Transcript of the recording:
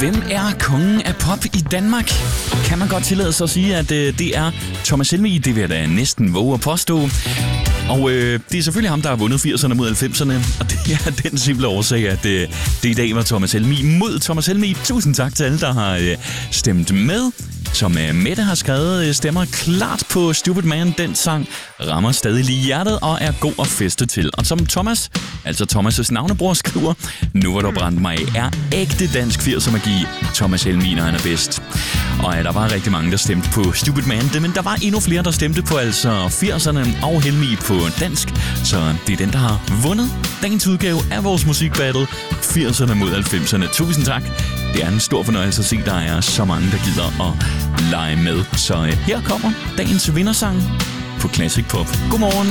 Hvem er kongen af pop i Danmark? Kan man godt tillade sig at sige, at det er Thomas Helmig? Det vil jeg da næsten våge at påstå. Og det er selvfølgelig ham, der har vundet 80'erne mod 90'erne, og det er den simple årsag, at det i dag var Thomas Helmig mod Thomas Helmig. Tusind tak til alle, der har stemt med. Som Mette har skrevet, stemmer klart på Stupid Man. Den sang rammer stadig lige hjertet og er god at feste til. Og som Thomas, altså Thomas' navnebror, skriver, nu hvor du brændt mig af, er ægte dansk 80'er-magi Thomas Helmig, når han er bedst. Og der var rigtig mange, der stemte på Stupid Man, men der var endnu flere, der stemte på altså 80'erne og Helmig på dansk. Så det er den, der har vundet dagens udgave af vores musikbattle 80'erne mod 90'erne. Tusind tak. Det er en stor fornøjelse at se, der er så mange, der gider at lege med. Så her kommer dagens vindersang på Classic Pop. Godmorgen.